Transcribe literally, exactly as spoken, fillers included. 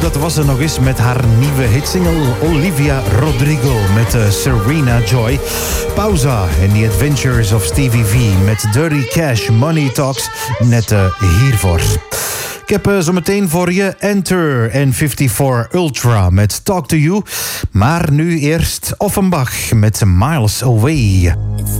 dat was ze nog eens met haar nieuwe hitsingle Olivia Rodrigo met uh, Serena Joy. Pauza en The Adventures of Stevie V met Dirty Cash Money Talks net uh, hiervoor. Ik heb uh, zometeen voor je Enter N vijfenvijftig Ultra met Talk to You. Maar nu eerst Offenbach met Miles Away.